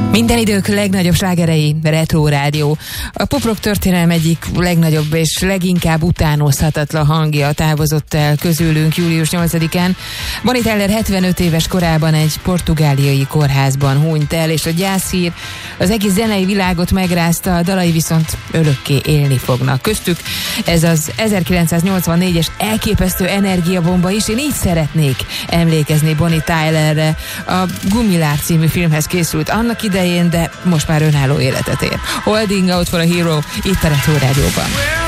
Minden idők legnagyobb slágerei, Retro Rádió. A poprock történelem egyik legnagyobb és leginkább utánozhatatlan hangja távozott el közülünk július 8-án. Bonnie Tyler 75 éves korában egy portugáliai kórházban hunyt el, és a gyászhír az egész zenei világot megrázta, a dalai viszont örökké élni fognak. Köztük ez az 1984-es elképesztő energiabomba is. Én így szeretnék emlékezni Bonnie Tylerre. A Gumilár című filmhez készült annak idején, de most már önálló életet ér. Holding Out for a Hero, itt a Retro Rádióban.